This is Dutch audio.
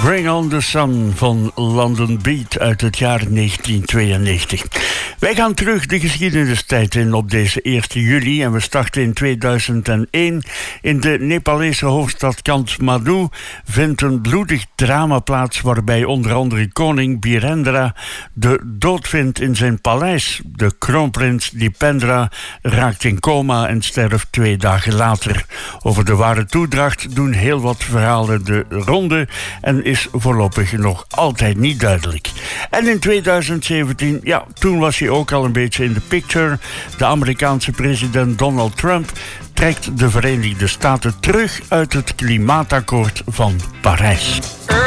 Bring on the Sun van London Beat uit het jaar 1992. Wij gaan terug de geschiedenistijd in op deze 1 juli en we starten in 2001. In de Nepalese hoofdstad Kathmandu vindt een bloedig drama plaats waarbij onder andere koning Birendra de dood vindt in zijn paleis. De kroonprins Dipendra raakt in coma en sterft 2 dagen later. Over de ware toedracht doen heel wat verhalen de ronde en is voorlopig nog altijd niet duidelijk. En in 2017, ja, toen was hij ook al een beetje in de picture. De Amerikaanse president Donald Trump trekt de Verenigde Staten terug uit het klimaatakkoord van Parijs.